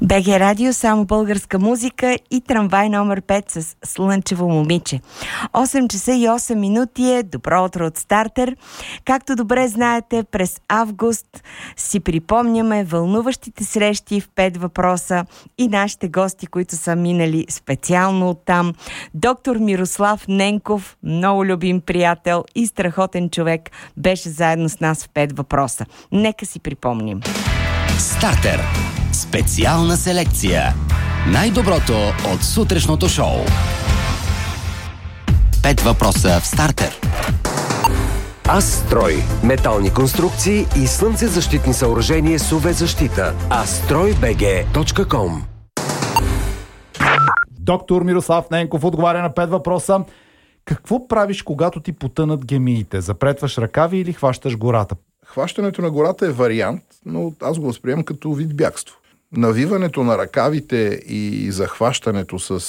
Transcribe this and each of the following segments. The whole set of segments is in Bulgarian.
БГ Радио, само българска музика и трамвай номер 5 с Слънчево момиче. 8 часа и 8 минути е. Добро утро от Стартер. Както добре знаете, през август си припомняме вълнуващите срещи в 5 въпроса и нашите гости, които са минали специално оттам. Доктор Мирослав Ненков, много любим приятел и страхотен човек, беше заедно с нас в 5 въпроса. Нека си припомним. Стартер. Специална селекция. Най-доброто от сутрешното шоу. 5 въпроса в Стартер. Астрой. Метални конструкции и слънцезащитни съоръжения с UV-защита. astroybg.com. Доктор Мирослав Ненков отговаря на 5 въпроса. Какво правиш, когато ти потънат гемиите? Запретваш ръкави или хващаш гората? Хващането на гората е вариант, но аз го възприемам като вид бягство. Навиването на ръкавите и захващането с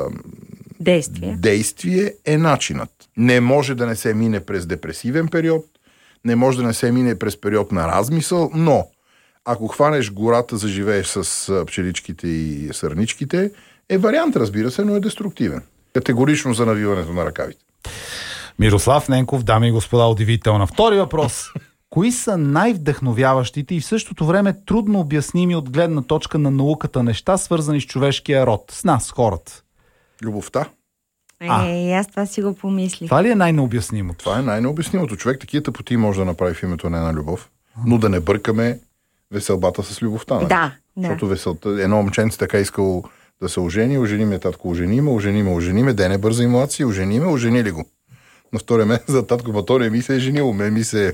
действие е начинът. Не може да не се мине през депресивен период, не може да не се мине през период на размисъл, но ако хванеш гората, заживееш с пчеличките и сърничките, е вариант, разбира се, но е деструктивен. Категорично за навиването на ръкавите. Мирослав Ненков, дами и господа, удивителна. Втори въпрос. Кои са най-вдъхновяващите и в същото време трудно обясними от гледна точка на науката неща, свързани с човешкия род, с нас, хората? Любовта. Аз това си го помислих. Това ли е най-необяснимото? Това е най-необяснимото. Човек такива тъпоти може да направи в името на една любов, но да не бъркаме веселбата с любовта. Нали? Да. Защото веселта, едно момченце така искало да се ожени, ожениме татко, ожениме, де не бърза и младси, оженили го. На втория месец за татко, ма той не ми се е женил, ми се...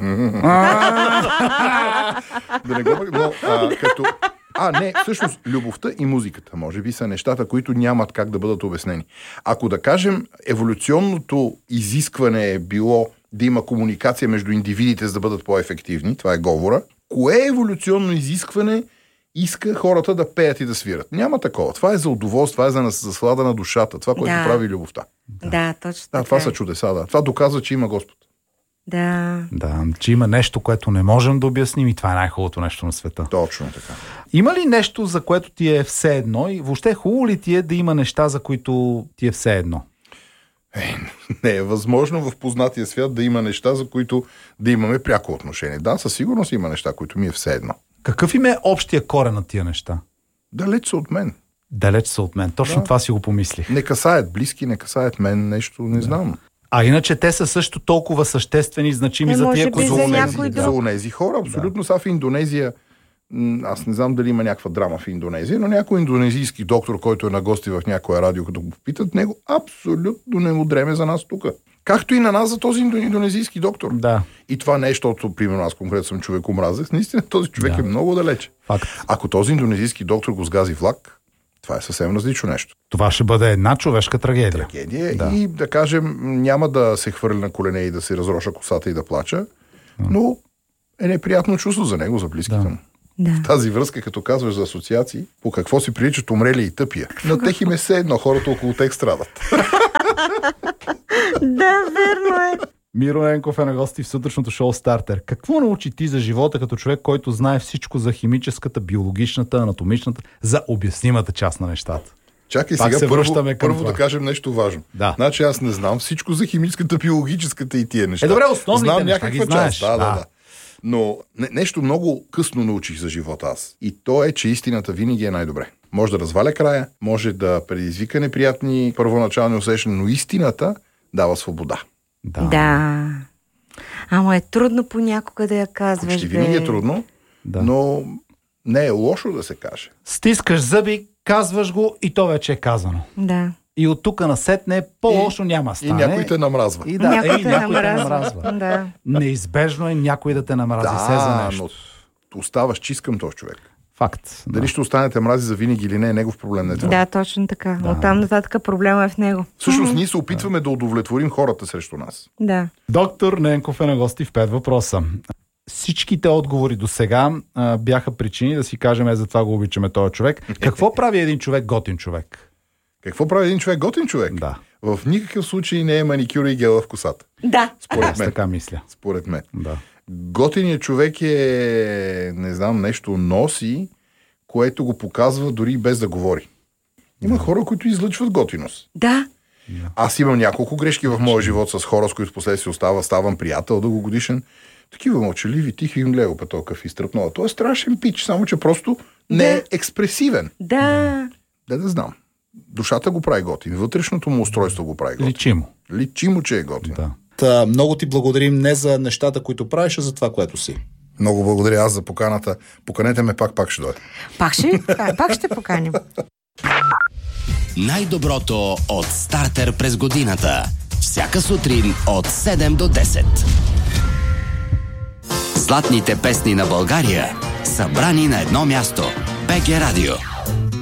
Да не го... Но, като... Не, всъщност, любовта и музиката, може би, са нещата, които нямат как да бъдат обяснени. Ако да кажем, еволюционното изискване е било да има комуникация между индивидите, за да бъдат по-ефективни, това е говора, кое еволюционно изискване иска хората да пеят и да свират? Няма такова. Това е за удоволствие, това е за слада на душата, това, което прави любовта. Да, точно така. Това са чудеса, да. Това доказва, че има Господ. Да, че има нещо, което не можем да обясним и това е най-хубавото нещо на света. Точно така. Има ли нещо, за което ти е все едно и въобще хубаво ли ти е да има неща, за които ти е все едно? Не е възможно в познатия свят да има неща, за които да имаме пряко отношение. Да, със сигурност има неща, които ми е все едно. Какъв им е общия корен на тия неща? Далеч са от мен. Далеч са от мен. Точно това си го помислих. Не касаят близки, не касаят мен, нещо, не знам. А иначе те са също толкова съществени и значими за тия, които за онези хора. Абсолютно. Са в Индонезия, аз не знам дали има някаква драма в Индонезия, но някой индонезийски доктор, който е на гости в някоя радио, като го попитат него, абсолютно не му дреме за нас тук. Както и на нас за този индонезийски доктор. Да. И това не е, защото, примерно, аз конкретно съм човекомразец. Наистина този човек е много далече. Факт. Ако този индонезийски доктор го сгази влак, това е съвсем различно нещо. Това ще бъде една човешка трагедия. И да кажем, няма да се хвърли на колене и да си разроша косата и да плача, но е неприятно чувство за него, за близките му. Да. В тази връзка, като казваш за асоциации, по какво си приличат умрели и тъпия. На тех им е все едно, хората около тех страдат. Да, верно е. Миро Ненков е на гости в сутрешното шоу Стартер. Какво научи ти за живота като човек, който знае всичко за химическата, биологичната, анатомичната, за обяснимата част на нещата? Чакай пак сега, първо да кажем нещо важно. Да. Значи аз не знам всичко за химическата, биологическата и тия неща. Добре, основните знам неща ги знаеш. Да. Но нещо много късно научих за живота аз. И то е, че истината винаги е най-добре. Може да разваля края, може да предизвика неприятни първоначални усещания, но истината дава свобода. Да. Ама е трудно понякога да я казваш. Почти винаги е трудно, но не е лошо да се каже. Стискаш зъби, казваш го и то вече е казано. Да. И от тук насетне по-лошо няма стане. И някой те намразва. Някой те намразва. Да. Неизбежно е някой да те намрази се за нещо. Но оставаш чист към този човек. Факт. Дали ще останете мрази за винаги или не е негов проблем. Не да, точно така. Да. Оттам нататък проблема е в него. Всъщност ние се опитваме да удовлетворим хората срещу нас. Да. Доктор Ненков е на гости в 5 въпроса. Всичките отговори до сега бяха причини да си кажем, за това го обичаме този човек. Какво прави един човек готин човек? Какво прави един човек готин човек? Да. В никакъв случай не е маникюра и гела в косата. Да. Според мен. Така мисля. Според мен. Да. Готиният човек е, не знам, нещо носи, което го показва дори без да говори. Има хора, които излъчват готиност. Да. Аз имам няколко грешки в моя живот с хора, с които впоследствие ставам приятел дългогодишен. Такива мълчаливи, тихи им гледа петълкав и стръпнала. Той е страшен пич, само че просто не е експресивен. Да. Да знам. Душата го прави готин, вътрешното му устройство го прави готин. Личи му, че е готин. Да. Много ти благодарим не за нещата, които правиш, а за това, което си. Много благодаря аз за поканата. Поканете ме пак ще дойде. Пак ще поканим. Най-доброто от Стартер през годината. Всяка сутрин от 7 до 10. Златните песни на България, събрани на едно място. БГ Радио.